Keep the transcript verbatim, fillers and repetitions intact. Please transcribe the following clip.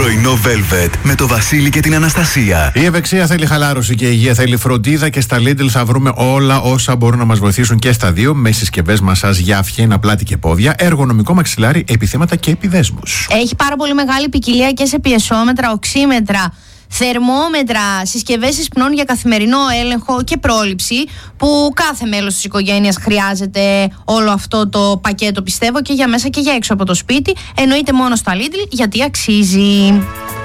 Πρωινό Velvet με το Βασίλη και την Αναστασία. Η ευεξία θέλει χαλάρωση και η υγεία θέλει φροντίδα και στα Lidl θα βρούμε όλα όσα μπορούν να μας βοηθήσουν και στα δύο, με συσκευές μασάζ για αυχένα, πλάτη και πόδια, εργονομικό μαξιλάρι, επιθέματα και επιδέσμους. Έχει πάρα πολύ μεγάλη ποικιλία και σε πιεσόμετρα, οξύμετρα, θερμόμετρα, συσκευές εισπνών για καθημερινό έλεγχο και πρόληψη, που κάθε μέλος της οικογένειας χρειάζεται όλο αυτό το πακέτο, πιστεύω, και για μέσα και για έξω από το σπίτι. Εννοείται μόνο στα Lidl, γιατί αξίζει.